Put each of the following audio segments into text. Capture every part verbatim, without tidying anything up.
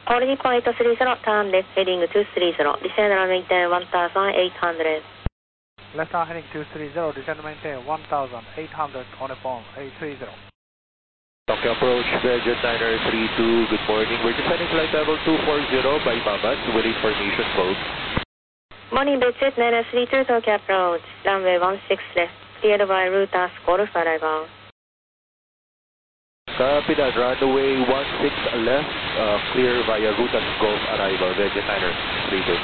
All Nippon eight three zero, turn left heading two three zero, descend and maintain one thousand eight hundred. Left arm heading two three zero, descend and maintain one thousand eight hundred on Nippon eight three zero. Tokyo approach, Vejet niner three two, good morning. We're descending flight level two four zero by Mamas with information code. Morning, Vejet niner three two, Tokyo approach, runway one six left, cleared by route as Golf arrival. Copy that, runway one six left, uh, clear via route as Golf arrival, Vejet niner three two.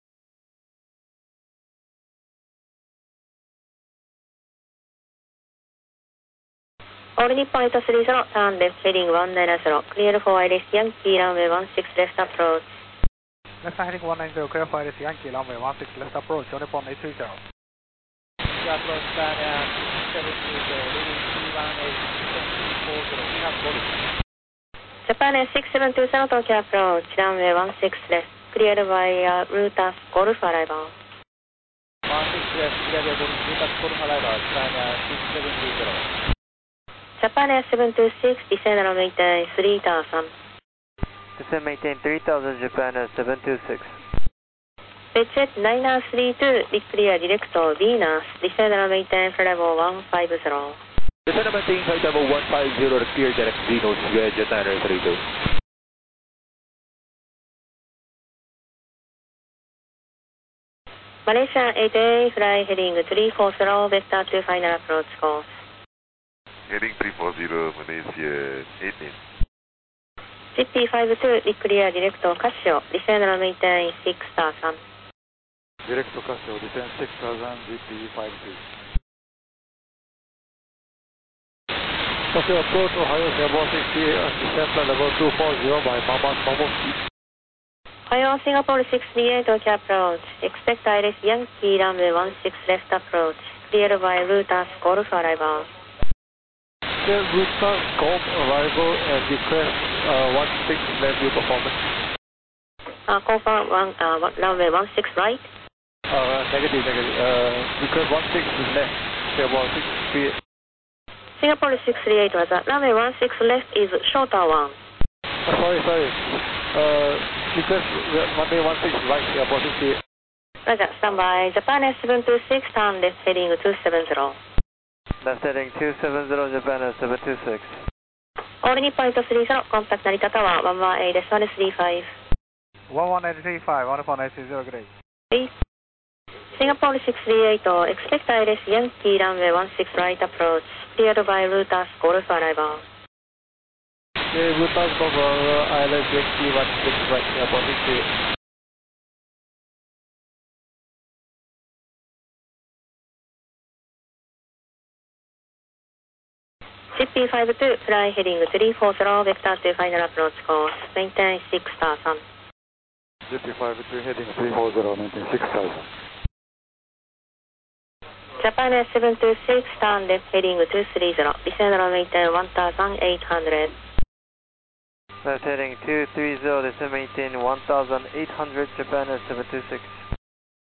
All Nippon eight three zero, turn left heading one nine zero, clear for Iris Yankee, runway one six left approach. Left arm heading one nine zero, clear for Iris Yankee, runway one six left approach, on Nippon eight three zero. Approach Daniel seven three zero, leading three one eight six four zero, we have Golf. Japan Air six seven two zero, Tokyo approach, runway one six left, cleared via route as Golf arrival. one six left, cleared via route as Golf arrival, China six seven two zero. Japan Air seven two six, descend and maintain three thousand. Descend maintain three thousand, Japan Air seven two six. Vejet niner three two, declare direct Venus, descend and maintain flight level one five zero. Descend and maintain flight level one five zero, clear direct Venus, Vejet niner three two. Malaysia eight A, fly heading three four zero, vector to final approach course. Heading three four zero, Malaysia eighteen. G P five two, declare direct Casio, descend and maintain six thousand. Direct Casio, descend six thousand, G P five two. Tokyo approach, Ohio Singapore sixty, descend flight level two four zero by Mamas Momoshi. Ohio Singapore six three eight, Tokyo approach, expect Iris Yankee, runway one six left approach, cleared by route as Golf arrival. Clear route as Golf arrival and request uh, one six left view performance. Uh, confirm one, uh, one, runway one six right. Uh, negative, negative. Uh, request one six left, Singapore six three eight. Singapore six three eight was that runway one six left is shorter one. Uh, sorry, sorry. Uh, request runway one six right, Singapore six three eight. Roger, standby. Japan Air seven two six, turn left heading two seven zero. Left heading two seven zero, Japan Air seven two six. All Nippon eight three zero, contact Narita Tower, one one eight one three five. one one eight three five, one upon eight three zero, great. Please. Singapore six three eight, expect Iris Yankee, runway one six right approach, cleared by route as Golf arrival. Okay, route as Golf arrival, I L S Yankee one six right, Singapore six three eight. G P five two, fly heading three four zero, vector to final approach course, maintain six thousand. G P five two heading three four zero, maintain six thousand. Japan Air seven two six, turn left heading two three zero, descend and maintain one thousand eight hundred. Left heading two three zero, descend maintain one thousand eight hundred, Japan Air seven two six.